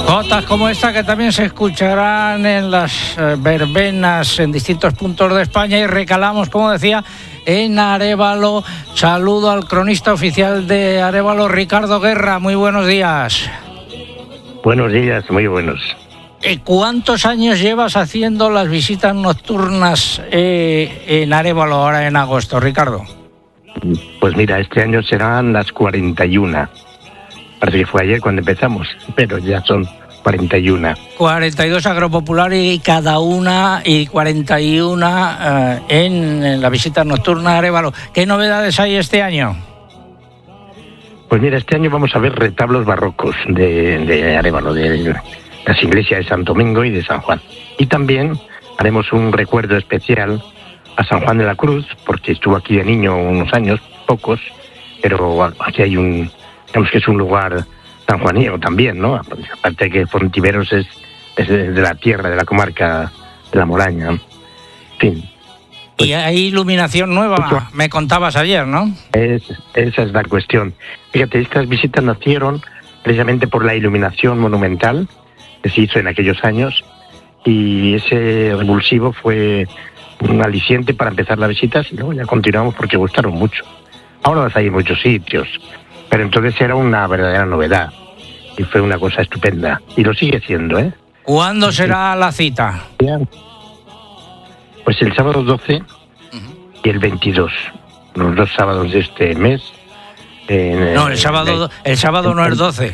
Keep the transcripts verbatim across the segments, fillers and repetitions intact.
Jotas como esta que también se escucharán en las eh, verbenas en distintos puntos de España, y recalamos, como decía, en Arévalo. Saludo al cronista oficial de Arévalo, Ricardo Guerra. Muy buenos días. Buenos días, muy buenos. ¿Cuántos años llevas haciendo las visitas nocturnas eh, en Arévalo ahora en agosto, Ricardo? Pues mira, este año serán las cuarenta y una. Parece que fue ayer cuando empezamos, pero ya son cuarenta y una. cuarenta y dos agropopulares y cada una, y cuarenta y una eh, en, en la visita nocturna a Arévalo. ¿Qué novedades hay este año? Pues mira, este año vamos a ver retablos barrocos de, de Arévalo, de las iglesias de Santo Domingo y de San Juan. Y también haremos un recuerdo especial a San Juan de la Cruz, porque estuvo aquí de niño unos años, pocos, pero aquí hay un... Digamos que es un lugar sanjuanino también, ¿no? Aparte de que Fontiveros es, es de la tierra, de la comarca de la Moraña. En fin. Pues, y hay iluminación nueva, pues, me contabas ayer, ¿no? Es, esa es la cuestión. Fíjate, estas visitas nacieron precisamente por la iluminación monumental que se hizo en aquellos años, y ese revulsivo fue un aliciente para empezar las visitas, y luego ya continuamos porque gustaron mucho. Ahora las hay en muchos sitios, pero entonces era una verdadera novedad y fue una cosa estupenda, y lo sigue siendo, ¿eh? ¿Cuándo será la cita? Pues el sábado doce y el veintidós, los dos sábados de este mes. En, no, el sábado, el sábado no es doce.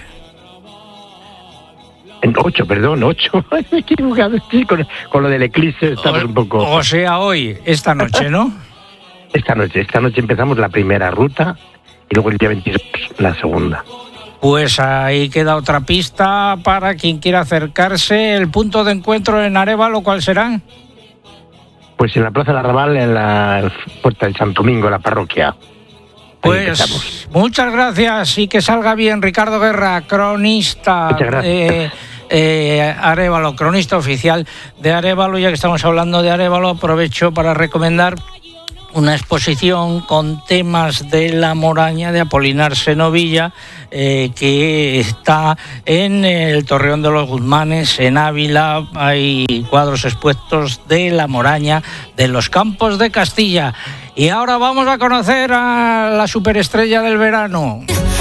En ocho, perdón, ocho. Me he equivocado, sí, con, con lo del eclipse estamos o, un poco... O sea, hoy, esta noche, ¿no? Esta noche, esta noche empezamos la primera ruta y luego el día veintidós la segunda. Pues ahí queda otra pista para quien quiera acercarse. ¿El punto de encuentro en Arévalo cuál será? Pues en la Plaza del Arrabal, en la puerta de Santo Domingo, la parroquia. Pues muchas gracias y que salga bien. Ricardo Guerra, cronista de eh, Arévalo, cronista oficial de Arévalo. Ya que estamos hablando de Arévalo, aprovecho para recomendar una exposición con temas de la Moraña de Apolinar Senovilla, eh, que está en el Torreón de los Guzmanes, en Ávila. Hay cuadros expuestos de la Moraña de los Campos de Castilla. Y ahora vamos a conocer a la superestrella del verano.